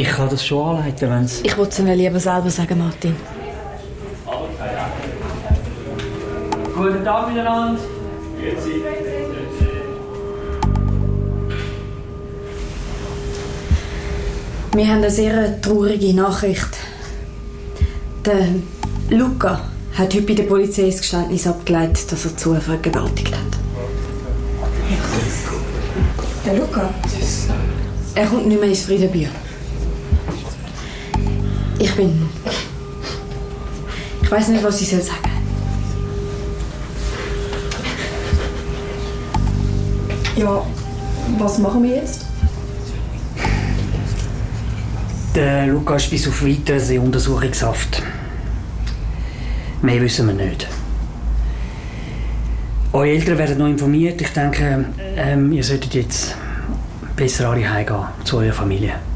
Ich kann das schon anleiten, wenn es... Ich wollte es Ihnen lieber selber sagen, Martin. Guten Tag miteinander. Wir haben eine sehr traurige Nachricht. Der Luca hat heute bei der Polizei das Geständnis abgelegt, dass er Zoe vergewaltigt hat. Der Luca? Er kommt nicht mehr ins Friedenbier. Ich weiß nicht, was ich sagen soll. Ja, was machen wir jetzt? Der Luca ist bis auf Weiteres in Untersuchungshaft. Mehr wissen wir nicht. Eure Eltern werden noch informiert. Ich denke, ihr solltet jetzt besser alle heimgehen zu eurer Familie.